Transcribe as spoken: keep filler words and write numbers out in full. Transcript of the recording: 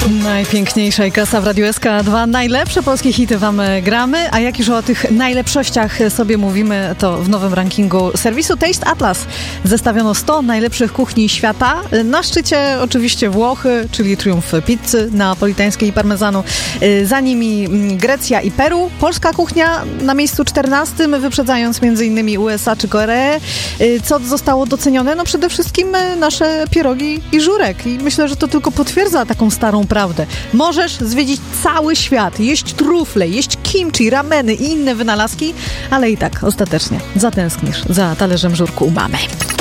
Najpiękniejsza i klasa w Radiu S K dwa. Najlepsze polskie hity wam gramy, a jak już o tych najlepszościach sobie mówimy, to w nowym rankingu serwisu Taste Atlas zestawiono sto najlepszych kuchni świata. Na szczycie oczywiście Włochy, czyli triumf pizzy neapolitańskiej i parmezanu. Za nimi Grecja i Peru. Polska kuchnia na miejscu czternastym, wyprzedzając m.in. U S A czy Koreę. Co zostało docenione? No przede wszystkim nasze pierogi i żurek. I myślę, że to tylko potwierdza taką starą prawdę. Możesz zwiedzić cały świat, jeść trufle, jeść kimchi, rameny i inne wynalazki, ale i tak ostatecznie zatęsknisz za talerzem żurku u mamy.